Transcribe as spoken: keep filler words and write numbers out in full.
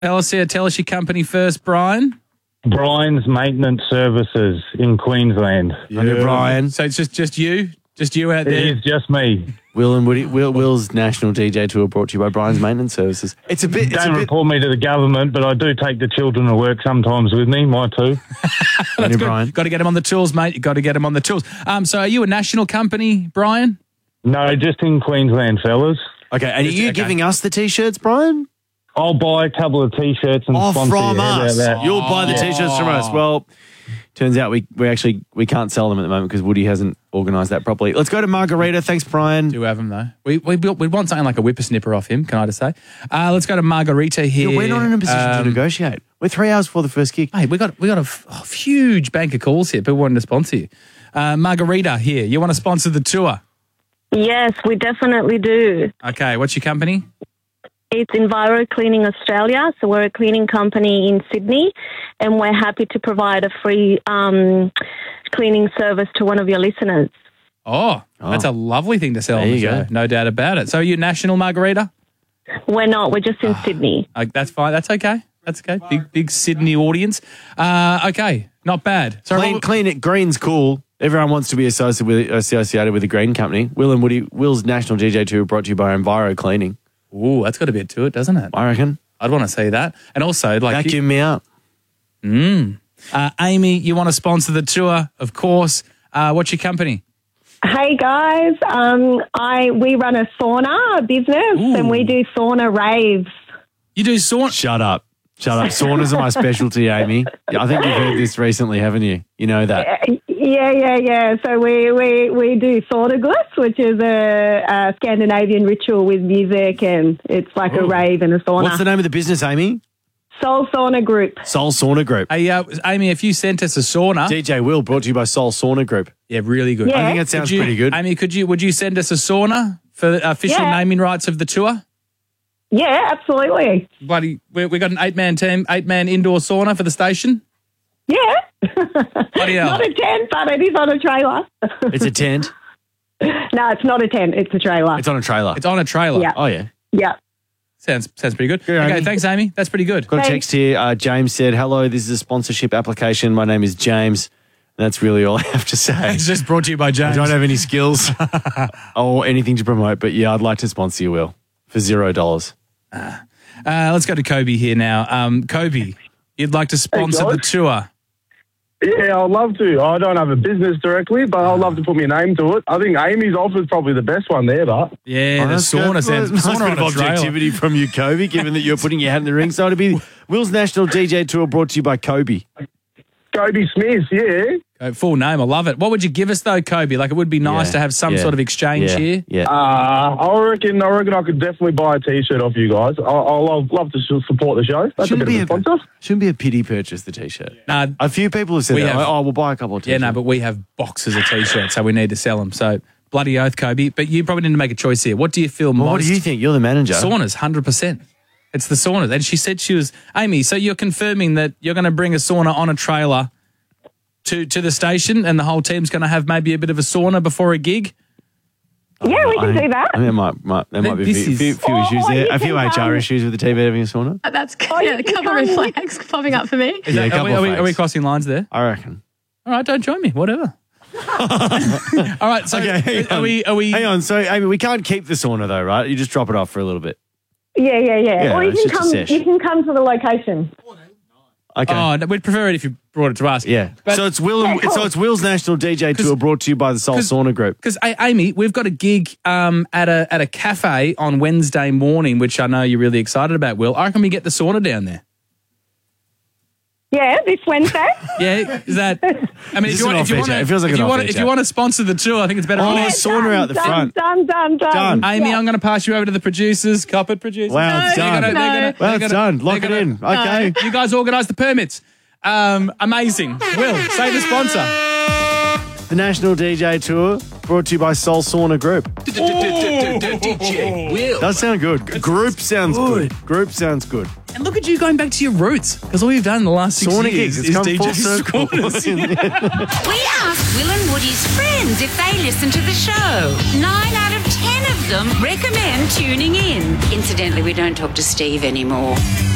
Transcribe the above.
Tell us here, tell us your company first, Brian. Brian's Maintenance Services in Queensland. Yeah, Brian. So it's just, just you? Just you out It there? is just me. Will and Woody, Will, Will's National D J Tour brought to you by Brian's Maintenance Services. It's a bit... It's Don't a bit report me to the government, but I do take the children to work sometimes with me, my two. That's good. Brian. Got to get him on the tools, mate. you got to get him on the tools. Um, so are you a national company, Brian? No, just in Queensland, fellas. Okay, and are you Okay. giving us the T-shirts, Brian? I'll buy a couple of T-shirts and Oh, sponsor from you. How us. about that? You'll buy the Oh. T-shirts from us. Well, turns out we, we actually we can't sell them at the moment because Woody hasn't organised that properly. Let's go to Margarita. Thanks, Brian. Do have him, though. We, we, built, we want something like a whippersnipper off him, can I just say? Uh, let's go to Margarita here. Yeah, we're not in a position to Um, negotiate. We're three hours before the first kick. Hey, we got we got a, f- a huge bank of calls here. People wanting to sponsor you. Uh, Margarita here. You want to sponsor the tour? Yes, we definitely do. Okay, what's your company? It's Enviro Cleaning Australia. So we're a cleaning company in Sydney, and we're happy to provide a free um, cleaning service to one of your listeners. Oh, that's a lovely thing to sell There on the you show. go. No doubt about it. So are you national, Margarita? We're not. We're just in Sydney. Uh, that's fine. That's okay. That's okay. Big, big Sydney audience. Uh, okay, not bad. So Clean, clean it. Green's cool. Everyone wants to be associated with associated with the Green Company. Will and Woody. Will's National D J Tour brought to you by Enviro Cleaning. Ooh, that's got a bit to it, doesn't it? I reckon. I'd want to see that. And also, like, Vacuum me up. uh, Amy, you want to sponsor the tour, of course. Uh, what's your company? Hey guys, um, I we run a sauna business and we do sauna raves. You do sauna. Shut up. Shut up. Saunas are my specialty, Amy. I think you've heard this recently, haven't you? You know that. Yeah, yeah, yeah. So we we, we do sauna guss, which is a, a Scandinavian ritual with music, and it's like a rave and a sauna. What's the name of the business, Amy? Soul Sauna Group. Soul Sauna Group. Hey, uh, Amy, if you sent us a sauna, D J Will brought to you by Soul Sauna Group. yeah, really good. Yeah. I think that sounds Could you- pretty good. Amy, could you would you send us a sauna for the official Yeah. naming rights of the tour? Yeah, absolutely. Bloody, we, we got an eight man team, eight man indoor sauna for the station. Yeah. Bloody hell. Not a tent, but it is on a trailer. It's a tent. No, it's not a tent. It's a trailer. It's on a trailer. It's on a trailer. Yeah. Oh, yeah. yeah. Sounds sounds pretty good. Good, okay, Amy. thanks, Amy. That's pretty good. Got a Thanks. text here. Uh, James said, hello, this is a sponsorship application. My name is James. And that's really all I have to say. It's just brought to you by I James. don't have any skills or anything to promote, but yeah, I'd like to sponsor you, Will, for zero dollars. Uh, let's go to Kobe here now. Um, Kobe, you'd like to sponsor the guys. tour. Yeah, I'd love to. I don't have a business directly, but I'd love to put my name to it. I think Amy's offer is probably the best one there, but Yeah, the that's good. sauna sounds Nice sauna bit on of a trailer. objectivity from you, Kobe, given that you're putting your hat in the ring. So it'll be Will's National D J Tour brought to you by Kobe. Kobe Smith, yeah. Uh, Full name, I love it. What would you give us though, Kobe? Like, it would be nice Yeah, to have some yeah, sort of exchange yeah, here. Yeah. Uh, I reckon I reckon I could definitely buy a T-shirt off you guys. I, I'll love, love to sh- support the show. That's Shouldn't a bit be of a a, sponsor. shouldn't be a pity purchase, the T-shirt. Nah, A few people have said We that. have- oh, we'll buy a couple of yeah, T-shirts. no, but we have boxes of t-shirts, so we need to sell them. So bloody oath, Kobe. But you probably need to make a choice here. What do you feel Well, most? what do you think? You're the manager. Saunas, one hundred percent. It's the sauna. And she said she was, Amy, so you're confirming that you're going to bring a sauna on a trailer to, to the station and the whole team's going to have maybe a bit of a sauna before a gig? Yeah, we can I, do that. I think there might, might, there might be a This few, is- few, few Oh, issues there. you A few can H R come- issues with the T V having a sauna. That's Oh, yeah, you a can couple of come- red flags popping up for me. Is Yeah, a that, are, couple we, of are, we, are we flags. crossing lines there? I reckon. All right, don't join me. Whatever. All right, so Okay, hang are on. we? Are we? Hang on. So, Amy, we can't keep the sauna though, right? You just drop it off for a little bit. Yeah, yeah, yeah. Yeah, or you it's can just a come. sesh. You can come to the location. Okay. Oh, no, we'd prefer it if you brought it to us. yeah. But- so it's Will. And, Yeah, cool. So it's Will's National D J Tour brought to you by the Soul 'cause- Sauna Group. Because Amy, we've got a gig um, at a at a cafe on Wednesday morning, which I know you're really excited about. Will, I reckon we get the sauna down there. Yeah, this Wednesday. Yeah, is that? I mean, Is if this you want, an if you off-air want, chat? It feels like if an you want, off-air if chat. you want to sponsor the tour, I think it's better. Oh, on it's sauna out the done, front. Done, done, done. Done. Amy, Yeah. I'm going to pass you over to the producers, Coppered producers. Wow, it's They're done. gonna- they're No. gonna- Well, they're it's gonna- done. Lock they're it in. gonna- Okay. You guys organise the permits. Um, amazing. Will, say the sponsor. The National D J Tour brought to you by Soul Sauna Group. D J Will. Does sound good. Group sounds good. good. Group sounds good. And look at you going back to your roots, because all you've done in the last six Sauna years gigs. It's is come D J full circle. saunas. We asked Will and Woody's friends if they listen to the show. Nine out of ten of them recommend tuning in. Incidentally, we don't talk to Steve anymore.